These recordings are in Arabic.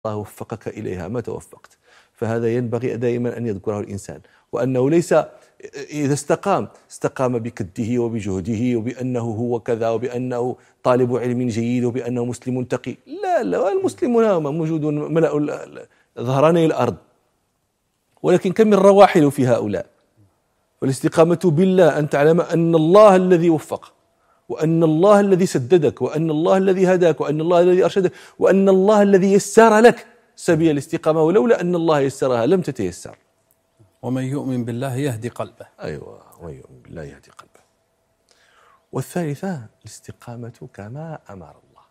الله وفقك إليها ما توفقت. فهذا ينبغي دائما أن يذكره الإنسان، وأنه ليس إذا استقام بكده وبجهده وبأنه هو كذا وبأنه طالب علم جيد وبأنه مسلم تقي. لا المسلمون موجودون ملأ ظهراني الأرض، ولكن كم من رواحل في هؤلاء. والاستقامة بالله أن تعلم أن الله الذي وفق، وأن الله الذي سددك، وأن الله الذي هداك، وأن الله الذي أرشدك، وأن الله الذي يسر لك سبيل الاستقامة، ولولا أن الله يسرها لم تتيسر. ومن يؤمن بالله يهدي قلبه. أيوة، ومن يؤمن بالله يهدي قلبه. والثالثة الاستقامة كما أمر الله،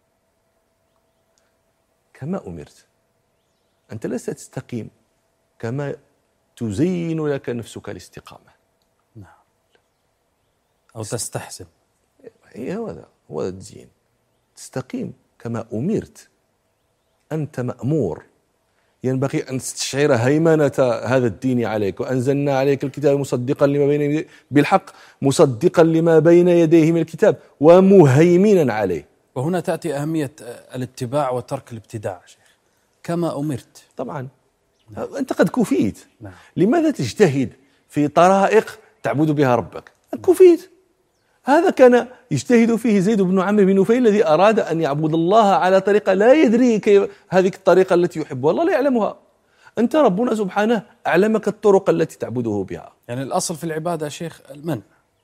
كما أمرت. أنت لست تستقيم كما تزين لك نفسك الاستقامة. نعم. أو تستحسن. هو التزيين. تستقيم كما أمرت. أنت مأمور، ينبغي أن تستشعر هيمنة هذا الدين عليك. وأنزلنا عليك الكتاب مصدقا لما بين يديه بالحق، مصدقا لما بين يديه من الكتاب ومهيمنا عليه. وهنا تأتي أهمية الاتباع وترك الابتداع شيخ. كما أمرت. طبعا. نعم. أنت قد كفيت. نعم. لماذا تجتهد في طرائق تعبد بها ربك؟ كفيت. هذا كان يجتهد فيه زيد بن عمرو بن نفيل الذي أراد أن يعبد الله على طريقة لا يدري كيف هذه الطريقة التي يحبها الله لا يعلمها. أنت ربنا سبحانه أعلمك الطرق التي تعبده بها. يعني الأصل في العبادة شيخ المنع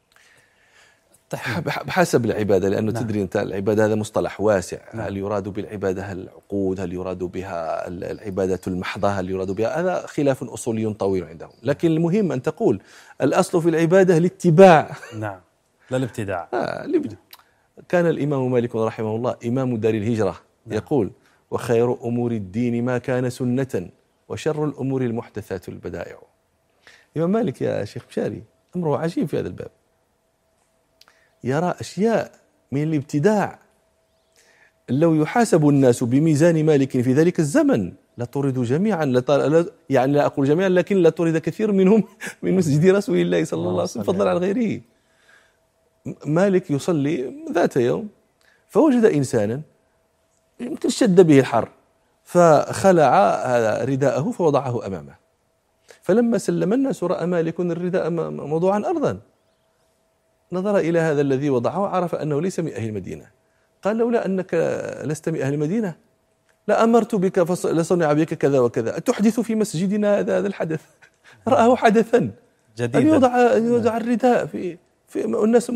بحسب العبادة، لأنه نعم. تدري أنت العبادة هذا مصطلح واسع. نعم. هل يراد بالعبادة العقود، هل يراد بها العبادة المحضة، هل يراد بها، هذا خلاف أصولي طويل عندهم. لكن المهم أن تقول الأصل في العبادة الاتباع. نعم، لا الابتداع. كان الإمام مالك رحمه الله إمام دار الهجرة يقول: وخير أمور الدين ما كان سنة، وشر الأمور المحدثات البدائع. الإمام مالك يا شيخ مشاري أمره عجيب في هذا الباب، يرى أشياء من الابتداع لو يحاسب الناس بميزان مالك في ذلك الزمن لطردوا جميعا، يعني لا أقول جميعا لكن لطرد كثير منهم من مسجد رسول الله صلى الله عليه وسلم فضلا عن غيره. مالك يصلي ذات يوم فوجد إنسانا يمكن شد به الحر، فخلع رداءه فوضعه أمامه، فلما سلم الناس رأى مالك الرداء موضوعا أرضا، نظر إلى هذا الذي وضعه عرف أنه ليس من أهل المدينة. قال: لولا أنك لست من أهل المدينة لأمرت بك لصنع بك كذا وكذا، أتحدث في مسجدنا هذا الحدث؟ رآه حدثا جديدا أن يوضع الرداء في الناس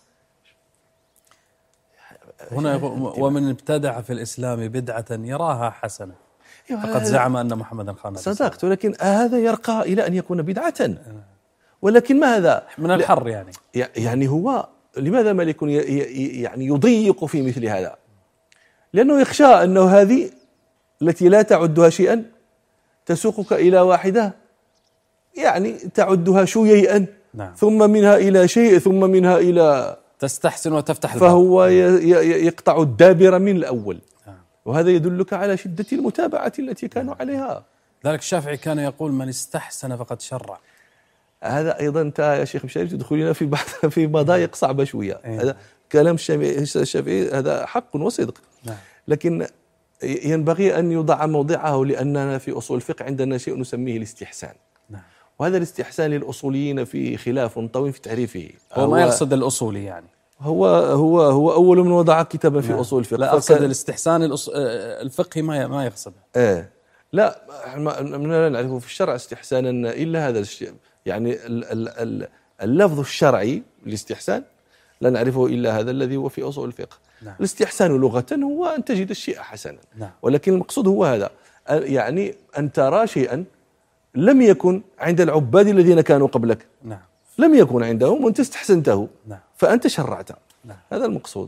هنا ومن ابتدع في الإسلام بدعة يراها حسنة فقد زعم أن محمدا خان. صدقت، ولكن هذا يرقى إلى أن يكون بدعة. ولكن ماذا من الحر يعني هو لماذا مالك يعني يضيق في مثل هذا؟ لأنه يخشى أنه هذه التي لا تعدها شيئا تسوقك إلى واحدة يعني تعدها شيئا. نعم. ثم منها إلى شيء ثم منها إلى تستحسن وتفتح الباب. فهو يقطع الدابر من الأول. نعم. وهذا يدلك على شدة المتابعة التي كانوا عليها. ذلك الشافعي كان يقول: من استحسن فقد شرع. هذا أيضا أنت يا شيخ مشاري تدخلنا في مضايق صعبة شوية. هذا كلام الشافعي هذا حق وصدق. نعم. لكن ينبغي أن يوضع موضعه، لأننا في أصول الفقه عندنا شيء نسميه الاستحسان. نعم. وهذا الاستحسان للأصوليين في خلاف طويل في تعريفه. هو ما يقصد الأصولي يعني هو أول من وضع كتابا في أصول الفقه. لا أقصد الاستحسان الفقهي ما يقصده. لا لا نعرفه في الشرع استحسانا إلا هذا الشيء، يعني اللفظ الشرعي للاستحسان لا نعرفه إلا هذا الذي هو في أصول الفقه. نعم. الاستحسان لغة هو أن تجد الشيء حسنا. نعم. ولكن المقصود هو هذا، يعني أن ترى شيئا لم يكن عند العباد الذين كانوا قبلك. نعم. لم يكن عندهم وأنت استحسنته. نعم. فأنت شرعت. نعم. هذا المقصود.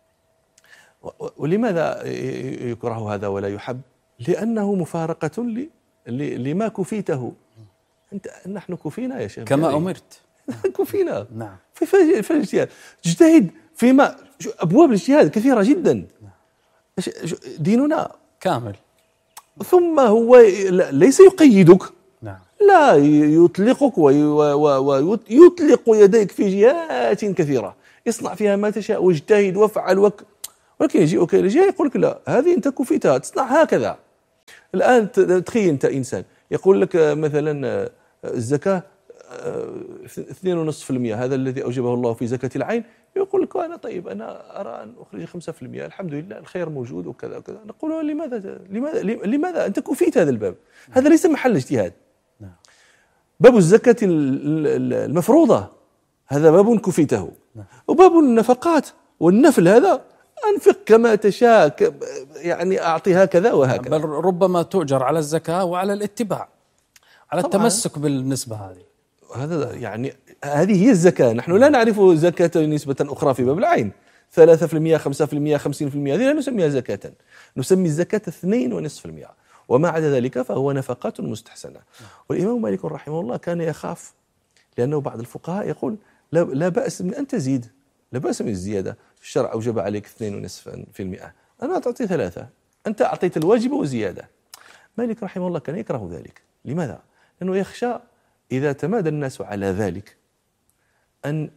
ولماذا يكره هذا ولا يحب؟ لأنه مفارقة لما كفيته. نحن كفينا يا شيخ كما أمرت. كفينا. نعم. في الاجتهاد اجتهد فيما أبواب الاجتهاد كثيرة جدا. نعم. ديننا كامل. ثم هو ليس يقيدك. نعم. لا يطلقك ويطلق يديك في جهات كثيرة، اصنع فيها ما تشاء واجتهد وافعل ولكن يجيئك إلى جهة يقول لك لا، هذه أنت كفيتها تصنع هكذا. الآن تخيل أنت إنسان يقول لك مثلا الزكاة 2.5%، هذا الذي أوجبه الله في زكاة العين، يقول لك أنا طيب أنا أرى أن أخرج 5%، الحمد لله الخير موجود وكذا وكذا. نقول لماذا أنت كفيت هذا الباب؟ هذا ليس محل اجتهاد. باب الزكاة المفروضة هذا باب كفيته، وباب النفقات والنفل هذا أنفق كما تشاء، يعني أعطي هكذا وهكذا. بل ربما تؤجر على الزكاة وعلى الاتباع، على التمسك بالنسبة هذه. هذا يعني هذه هي الزكاة. نحن لا نعرف زكاة نسبة أخرى في باب العين، 3%، 5%، 50%، هذه لا نسميها زكاة، نسمي الزكاة 2.5%، وما عدا ذلك فهو نفقات مستحسنة. والإمام مالك رحمه الله كان يخاف، لأنه بعض الفقهاء يقول لا بأس من أن تزيد، لا بأس من الزيادة، الشرع أوجب عليك 2.5%، أنا أعطي 3، أنت أعطيت الواجب وزيادة. مالك رحمه الله كان يكره ذلك. لماذا؟ لأنه يخشى إذا تمادى الناس على ذلك أن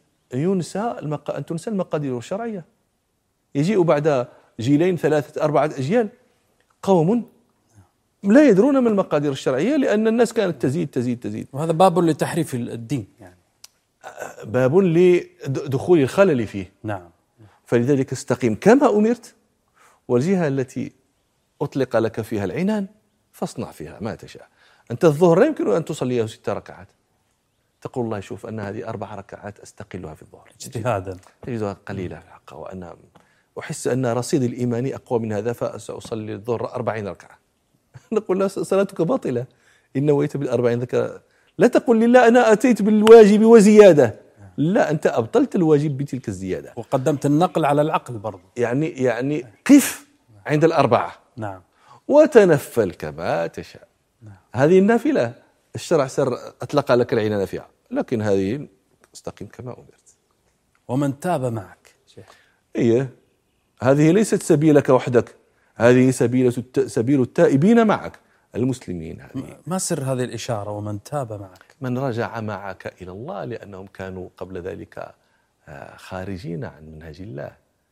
تنسى المقادير الشرعية. يجيء بعد جيلين 3 4 أجيال قوم لا يدرون ما المقادير الشرعية، لأن الناس كانت تزيد تزيد تزيد. وهذا باب لتحريف الدين، يعني باب لدخول الخلل فيه. نعم. فلذلك استقيم كما أمرت، والجهة التي أطلق لك فيها العنان فاصنع فيها ما تشاء. أنت الظهر لا يمكن أن تصليه 6 ركعات، تقول الله شوف أن هذه 4 ركعات أستقلها في الظهر اجتهادا، تجدها قليلة في الحق، وأنا أحس أن رصيد الإيماني أقوى من هذا فسأصلي الظهر 40 ركعة. نقول له صلاتك باطلة إن نويت بال40 ذكر. لا تقول لله أنا أتيت بالواجب وزيادة، لا، أنت أبطلت الواجب بتلك الزيادة وقدمت النقل على العقل برضو. يعني قف عند 4. نعم. وتنفل كما تشاء. نعم. هذه النافلة الشرع أطلق لك العنان فيها، لكن هذه استقيم كما أمرت. ومن تاب معك إيه، هذه ليست سبيلك وحدك، هذه سبيل التائبين معك المسلمين. هذه ما سر هذه الإشارة ومن تاب معك؟ من رجع معك إلى الله، لأنهم كانوا قبل ذلك خارجين عن منهج الله،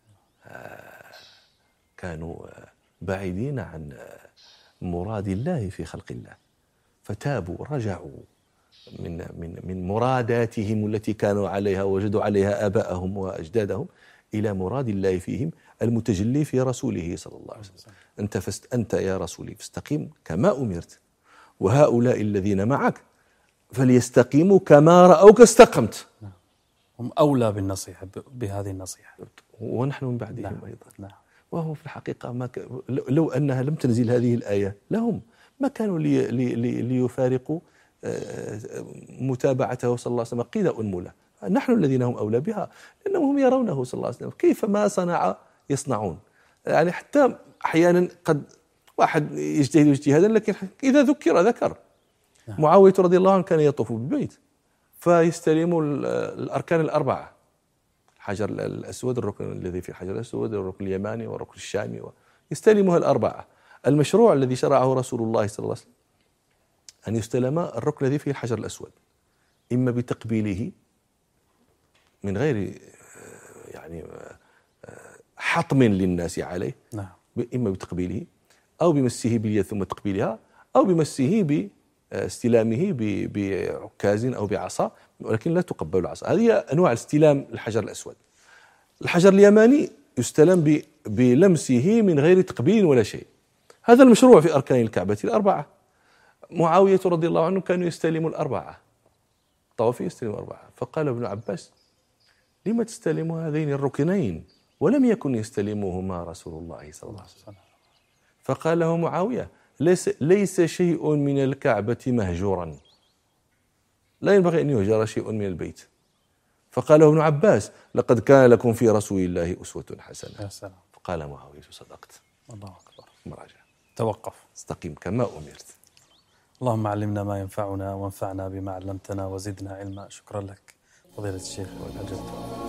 كانوا بعيدين عن مراد الله في خلق الله، فتابوا رجعوا من مراداتهم التي كانوا عليها ووجدوا عليها آباءهم وأجدادهم إلى مراد الله فيهم المتجلي في رسوله صلى الله عليه وسلم. أنت يا رسولي فاستقيم كما أمرت، وهؤلاء الذين معك فليستقيموا كما رأوك استقمت. هم أولى بالنصيحة، بهذه النصيحة، ونحن من بعدهم. نعم. أيضا. نعم. وهو في الحقيقة لو أنها لم تنزل هذه الآية لهم ما كانوا ليفارقوا متابعته صلى الله عليه وسلم قيد أنملة. نحن الذين هم أولى بها، لأنهم هم يرونه صلى الله عليه وسلم كيف ما صنع يصنعون. يعني حتى أحيانا قد واحد يجتهد اجتهادا، لكن إذا ذكر. معاوية رضي الله عنه كان يطوف بالبيت فيستلم الأركان 4، الحجر الأسود، الركن الذي في الحجر الأسود، الركن اليماني والركن الشامي، يستلمها 4. المشروع الذي شرعه رسول الله صلى الله عليه وسلم أن يستلم الركن الذي فيه الحجر الأسود إما بتقبيله من غير يعني حطم للناس عليه. نعم. إما بتقبيله أو بمسه باليد ثم تقبيلها، أو بمسه باستلامه بعكاز أو بعصا، ولكن لا تقبل العصا. هذه أنواع استلام الحجر الأسود. الحجر اليماني يستلم بلمسه من غير تقبيل ولا شيء. هذا المشروع في أركان الكعبة 4. معاوية رضي الله عنه كانوا يستلموا 4 طوافي، يستلموا 4. فقال ابن عباس لما تستلموا هذين الركنين ولم يكن يستلمهما رسول الله صلى الله عليه وسلم؟ فقال له معاوية ليس شيء من الكعبة مهجورا، لا ينبغي أن يهجر شيء من البيت. فقال له ابن عباس لقد كان لكم في رسول الله أسوة حسنة. يا سلام. فقال معاوية صدقت. الله أكبر. مراجع. توقف. استقيم كما أمرت. اللهم علمنا ما ينفعنا وانفعنا بما علمتنا وزدنا علما. شكرا لك فضيلة الشيخ.